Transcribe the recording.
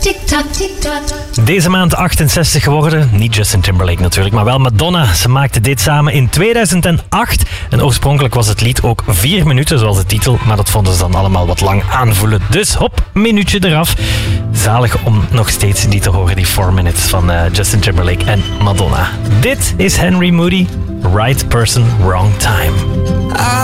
Tik-tak, tik-tak. Deze maand 68 geworden. Niet Justin Timberlake natuurlijk, maar wel Madonna. Ze maakte dit samen in 2008. En oorspronkelijk was het lied ook 4 minuten, zoals de titel. Maar dat vonden ze dan allemaal wat lang aanvoelen. Dus hop, minuutje eraf. Zalig om nog steeds die te horen, die 4 minutes van Justin Timberlake en Madonna. Dit is Henry Moody. Right person, wrong time.